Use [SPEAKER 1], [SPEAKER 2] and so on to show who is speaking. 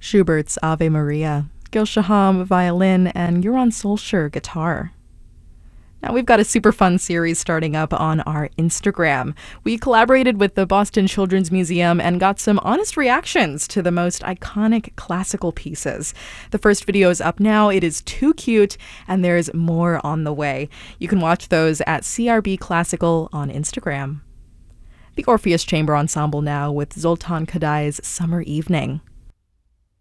[SPEAKER 1] Schubert's Ave Maria, Gil Shaham violin, and Joran Solskjaer guitar. Now we've got a super fun series starting up on our Instagram. We collaborated with the Boston Children's Museum and got some honest reactions to the most iconic classical pieces. The first video is up now. It is too cute, and there's more on the way. You can watch those at CRB Classical on Instagram. The Orpheus Chamber Ensemble now with Zoltan Kodai's Summer Evening.